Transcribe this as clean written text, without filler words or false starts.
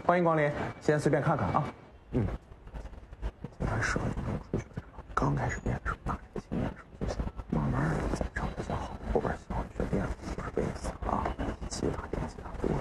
欢迎光临，先随便看看啊。今晚12点钟出去是吧？刚开始练。